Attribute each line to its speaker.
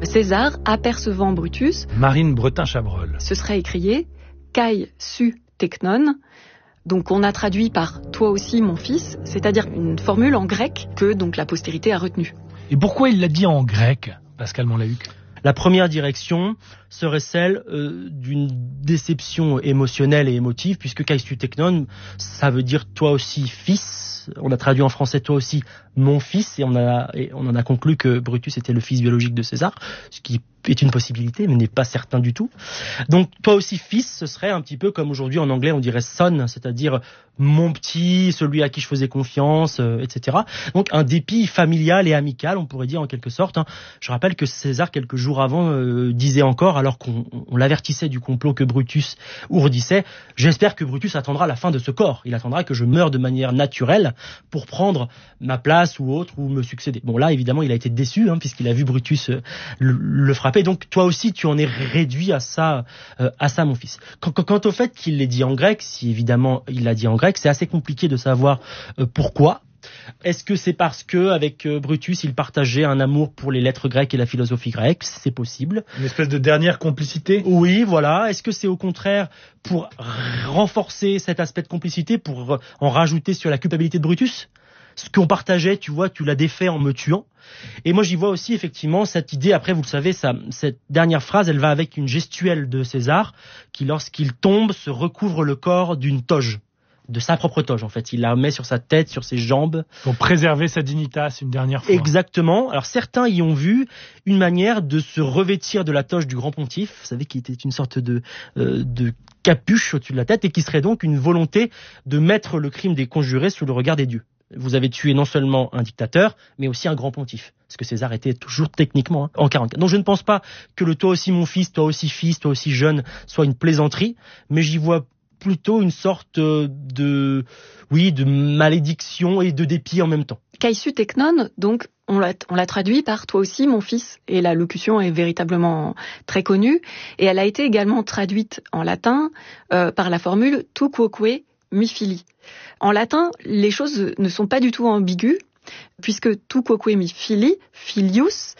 Speaker 1: César, apercevant Brutus,
Speaker 2: Marine Bretin-Chabrol.
Speaker 1: se serait écrié « Kai su teknon ». Donc on a traduit par « toi aussi mon fils », c'est-à-dire une formule en grec que donc la postérité a retenue.
Speaker 2: Et pourquoi il l'a dit en grec, Pascal Monlahuc ?
Speaker 3: La première direction serait celle d'une déception émotionnelle et émotive, puisque Kai su teknon, ça veut dire toi aussi fils. On a traduit en français toi aussi mon fils, et on en a conclu que Brutus était le fils biologique de César, ce qui est une possibilité, mais n'est pas certain du tout. Donc toi aussi fils, ce serait un petit peu comme aujourd'hui en anglais on dirait son, c'est-à-dire mon petit, celui à qui je faisais confiance, etc. Donc un dépit familial et amical, on pourrait dire en quelque sorte. Je rappelle que César, quelques jours avant, disait encore, alors qu'on l'avertissait du complot que Brutus ourdissait, « J'espère que Brutus attendra la fin de ce corps. Il attendra que je meure de manière naturelle pour prendre ma place ou autre, ou me succéder. » Bon là, évidemment, il a été déçu, puisqu'il a vu Brutus le frapper. Donc toi aussi, tu en es réduit à ça, mon fils. Quant au fait qu'il l'ait dit en grec, si évidemment il l'a dit en grec, c'est assez compliqué de savoir pourquoi. Est-ce que c'est parce que avec Brutus, il partageait un amour pour les lettres grecques et la philosophie grecque ? C'est possible.
Speaker 2: Une espèce de dernière complicité ?
Speaker 3: Oui, voilà. Est-ce que c'est au contraire pour renforcer cet aspect de complicité, pour en rajouter sur la culpabilité de Brutus ? Ce qu'on partageait, tu vois, tu l'as défait en me tuant. Et moi, j'y vois aussi effectivement cette idée. Après, vous le savez, cette dernière phrase, elle va avec une gestuelle de César, qui, lorsqu'il tombe, se recouvre le corps d'une toge. De sa propre toge, en fait. Il la met sur sa tête, sur ses jambes.
Speaker 2: Pour préserver sa dignitas une dernière fois.
Speaker 3: Exactement. Alors, certains y ont vu une manière de se revêtir de la toge du grand pontife. Vous savez, qui était une sorte de capuche au-dessus de la tête, et qui serait donc une volonté de mettre le crime des conjurés sous le regard des dieux. Vous avez tué non seulement un dictateur, mais aussi un grand pontife. Parce que César était toujours techniquement en 44. Donc je ne pense pas que le « toi aussi mon fils, toi aussi fils, toi aussi jeune » soit une plaisanterie, mais j'y vois plutôt une sorte de malédiction et de dépit en même temps.
Speaker 1: Kai su teknon, donc on l'a traduit par « toi aussi mon fils », et la locution est véritablement très connue, et elle a été également traduite en latin par la formule « tu quoque mi fili ». En latin, les choses ne sont pas du tout ambiguës, puisque tu quoque mi fili, filius,